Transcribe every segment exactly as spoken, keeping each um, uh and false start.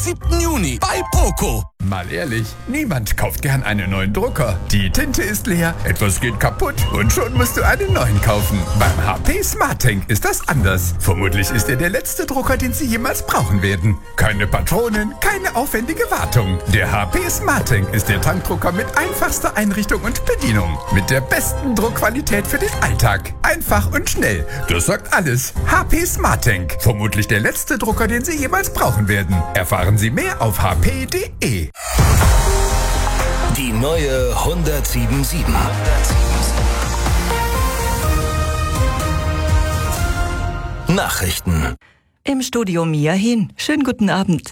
siebten Juni bei Poco. Mal ehrlich, niemand kauft gern einen neuen Drucker. Die Tinte ist leer, etwas geht kaputt und schon musst du einen neuen kaufen. Beim H P SmartTank ist das anders. Vermutlich ist er der letzte Drucker, den Sie jemals brauchen werden. Keine Patronen, keine aufwendige Wartung. Der H P SmartTank ist der Tankdrucker mit einfachster Einrichtung und Bedienung. Mit der besten Druckqualität für den Alltag. Einfach und schnell. Das sagt alles. H P SmartTank. Vermutlich der letzte Drucker, den Sie jemals brauchen werden. Erfahren Sie mehr auf h p punkt d e. Die neue hundertsieben Komma sieben. Nachrichten. Im Studio Mia Hin. Schönen guten Abend.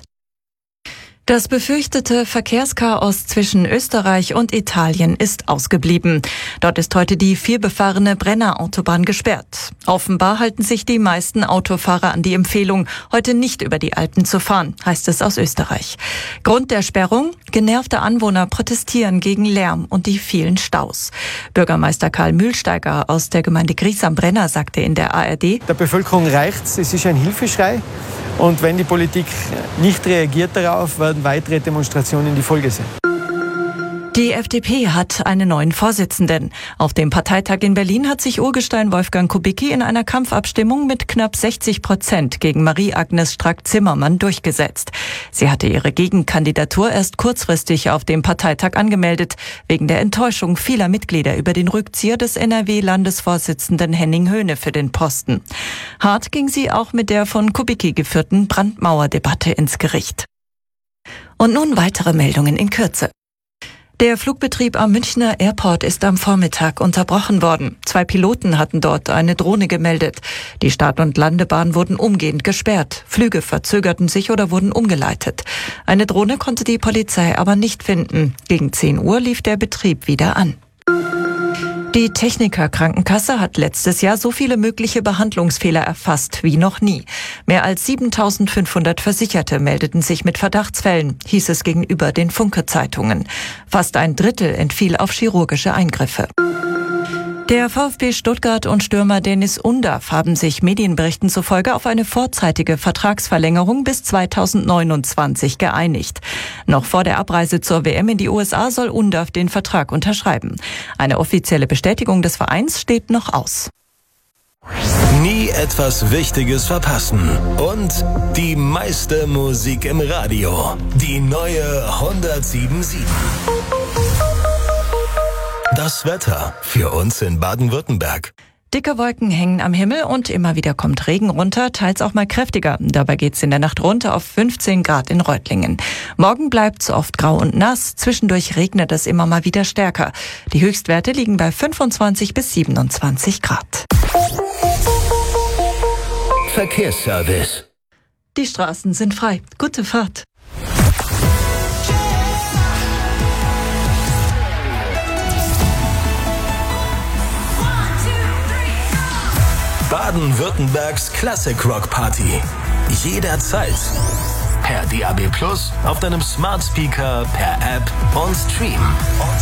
Das befürchtete Verkehrschaos zwischen Österreich und Italien ist ausgeblieben. Dort ist heute die vielbefahrene Brenner-Autobahn gesperrt. Offenbar halten sich die meisten Autofahrer an die Empfehlung, heute nicht über die Alpen zu fahren, heißt es aus Österreich. Grund der Sperrung? Genervte Anwohner protestieren gegen Lärm und die vielen Staus. Bürgermeister Karl Mühlsteiger aus der Gemeinde Gries am Brenner sagte in der A R D: Der Bevölkerung reicht's, es ist ein Hilfeschrei. Und wenn die Politik nicht reagiert darauf, werden weitere Demonstrationen die Folge sein. Die F D P hat einen neuen Vorsitzenden. Auf dem Parteitag in Berlin hat sich Urgestein Wolfgang Kubicki in einer Kampfabstimmung mit knapp sechzig Prozent gegen Marie-Agnes Strack-Zimmermann durchgesetzt. Sie hatte ihre Gegenkandidatur erst kurzfristig auf dem Parteitag angemeldet, wegen der Enttäuschung vieler Mitglieder über den Rückzieher des N R W-Landesvorsitzenden Henning Höhne für den Posten. Hart ging sie auch mit der von Kubicki geführten Brandmauerdebatte ins Gericht. Und nun weitere Meldungen in Kürze. Der Flugbetrieb am Münchner Airport ist am Vormittag unterbrochen worden. Zwei Piloten hatten dort eine Drohne gemeldet. Die Start- und Landebahn wurden umgehend gesperrt. Flüge verzögerten sich oder wurden umgeleitet. Eine Drohne konnte die Polizei aber nicht finden. Gegen zehn Uhr lief der Betrieb wieder an. Die Techniker Krankenkasse hat letztes Jahr so viele mögliche Behandlungsfehler erfasst wie noch nie. Mehr als siebentausendfünfhundert Versicherte meldeten sich mit Verdachtsfällen, hieß es gegenüber den Funke-Zeitungen. Fast ein Drittel entfiel auf chirurgische Eingriffe. Der VfB Stuttgart und Stürmer Dennis Undav haben sich Medienberichten zufolge auf eine vorzeitige Vertragsverlängerung bis zweitausendneunundzwanzig geeinigt. Noch vor der Abreise zur W M in die U S A soll Undav den Vertrag unterschreiben. Eine offizielle Bestätigung des Vereins steht noch aus. Nie etwas Wichtiges verpassen. Und die meiste Musik im Radio. Die neue hundertsieben Komma sieben. Das Wetter für uns in Baden-Württemberg. Dicke Wolken hängen am Himmel und immer wieder kommt Regen runter, teils auch mal kräftiger. Dabei geht's in der Nacht runter auf fünfzehn Grad in Reutlingen. Morgen bleibt's oft grau und nass, zwischendurch regnet es immer mal wieder stärker. Die Höchstwerte liegen bei fünfundzwanzig bis siebenundzwanzig Grad. Verkehrsservice. Die Straßen sind frei. Gute Fahrt. Baden-Württembergs Classic Rock Party. Jederzeit. Per D A B Plus, auf deinem Smart Speaker, per App und Stream. Und